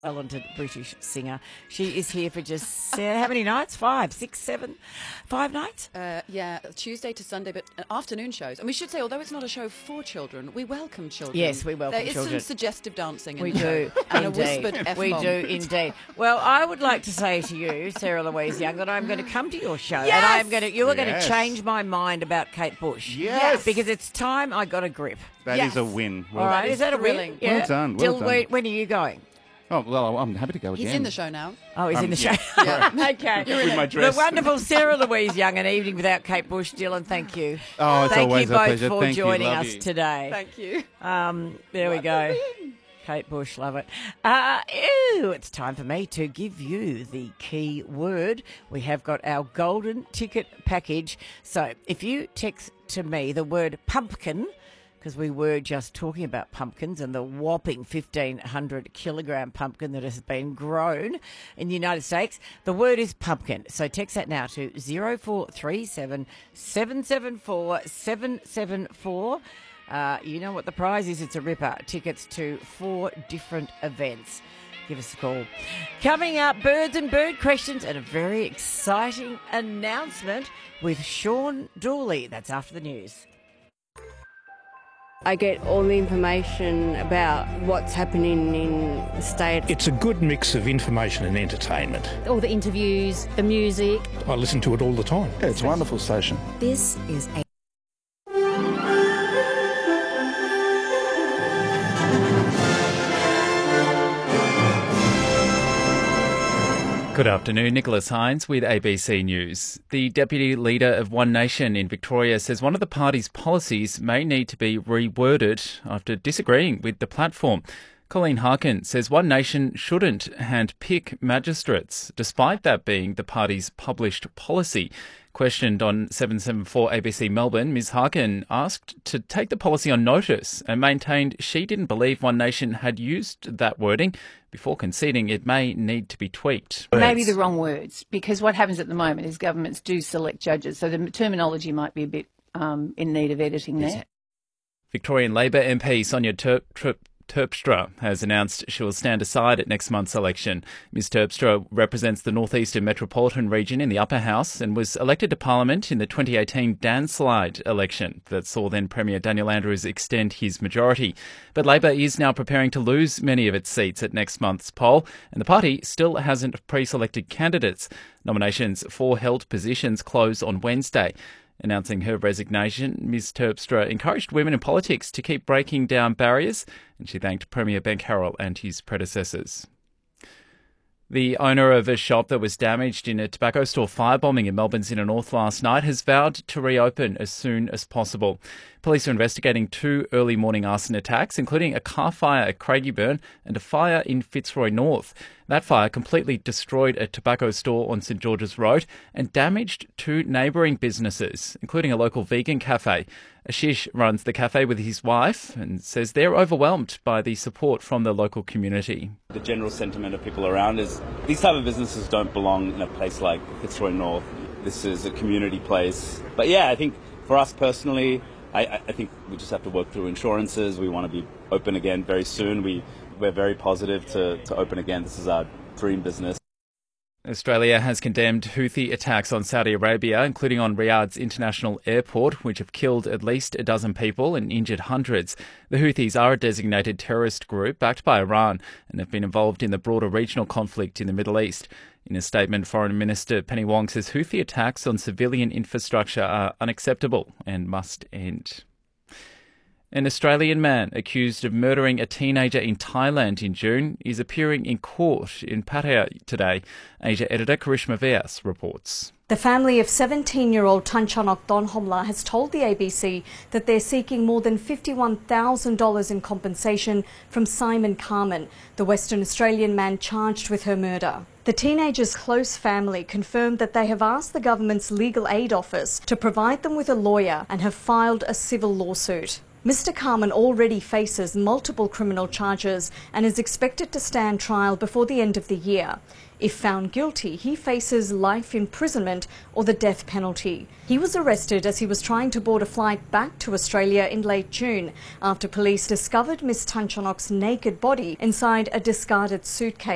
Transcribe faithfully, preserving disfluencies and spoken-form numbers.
talented British singer. She is here for just, uh, how many nights? Five, six, seven, five nights? Uh, yeah, Tuesday to Sunday, but afternoon shows. And we should say, although it's not a show for children, we welcome children. Yes, we welcome children. children. There is some suggestive dancing in We the do, show. And indeed. a whispered F-bomb. We do, indeed. Well, I would like to say to you, Sarah Louise Young, that I'm going to come to your show. Yes! And I'm going to, you are going Yes. to change my mind about Kate Bush. Yes. Because it's time I got a grip. That is Yes. a win. Well, All right, is is that a thrilling. win? Well done, well Dil, done. When, when are you going? Oh, well, I'm happy to go again. He's in the show now. Oh, he's Um, in the yeah. show. Yeah. Okay. With my dress. The wonderful Sarah Louise Young, An Evening Without Kate Bush. Dylan, thank you. Oh, it's thank always you a both pleasure. for Thank you. joining Love us you. today. Thank you. Um, there we What go. a win. Kate Bush, love it. Uh, ew, it's time for me to give you the key word. We have got our golden ticket package. So if you text to me the word pumpkin, because we were just talking about pumpkins and the whopping fifteen hundred kilogram pumpkin that has been grown in the United States. The word is pumpkin. So text that now to zero four three seven, seven seven four, seven seven four. Uh, you know what the prize is. It's a ripper. Tickets to four different events. Give us a call. Coming up, birds and bird questions and a very exciting announcement with Sean Dooley. That's after the news. I get all the information about what's happening in the state. It's a good mix of information and entertainment. All the interviews, the music. I listen to it all the time. Yeah, it's a wonderful station. This is a Good afternoon, Nicholas Hines with A B C News. The Deputy Leader of One Nation in Victoria says one of the party's policies may need to be reworded after disagreeing with the platform. Colleen Harkin says One Nation shouldn't hand-pick magistrates, despite that being the party's published policy. Questioned on seven seven four A B C Melbourne, Miz Harkin asked to take the policy on notice and maintained she didn't believe One Nation had used that wording before conceding it may need to be tweaked. Maybe the wrong words, because what happens at the moment is governments do select judges, so the terminology might be a bit um, in need of editing there. Victorian Labor M P Sonia Ter- Ter- Terpstra has announced she will stand aside at next month's election. Miz Terpstra represents the northeastern metropolitan region in the upper house and was elected to Parliament in the twenty eighteen Danslide election that saw then Premier Daniel Andrews extend his majority. But Labor is now preparing to lose many of its seats at next month's poll, and the party still hasn't pre-selected candidates. Nominations for held positions close on Wednesday. Announcing her resignation, Miz Terpstra encouraged women in politics to keep breaking down barriers, and she thanked Premier Ben Carroll and his predecessors. The owner of a shop that was damaged in a tobacco store firebombing in Melbourne's Inner North last night has vowed to reopen as soon as possible. Police are investigating two early morning arson attacks, including a car fire at Craigieburn and a fire in Fitzroy North. That fire completely destroyed a tobacco store on St George's Road and damaged two neighbouring businesses, including a local vegan cafe. Ashish runs the cafe with his wife and says they're overwhelmed by the support from the local community. The general sentiment of people around is these type of businesses don't belong in a place like Fitzroy North. This is a community place. But yeah, I think for us personally, I, I think we just have to work through insurances. We want to be open again very soon. We, we're very positive to, to open again. This is our dream business. Australia has condemned Houthi attacks on Saudi Arabia, including on Riyadh's international airport, which have killed at least a dozen people and injured hundreds. The Houthis are a designated terrorist group backed by Iran and have been involved in the broader regional conflict in the Middle East. In a statement, Foreign Minister Penny Wong says Houthi attacks on civilian infrastructure are unacceptable and must end. An Australian man accused of murdering a teenager in Thailand in June is appearing in court in Pattaya today. Asia editor Karishma Vyas reports. The family of seventeen-year-old Tanchanok Donhomla has told the A B C that they're seeking more than fifty-one thousand dollars in compensation from Simon Carmen, the Western Australian man charged with her murder. The teenager's close family confirmed that they have asked the government's legal aid office to provide them with a lawyer and have filed a civil lawsuit. Mister Carmen already faces multiple criminal charges and is expected to stand trial before the end of the year. If found guilty, he faces life imprisonment or the death penalty. He was arrested as he was trying to board a flight back to Australia in late June after police discovered Miss Tanchanok's naked body inside a discarded suitcase.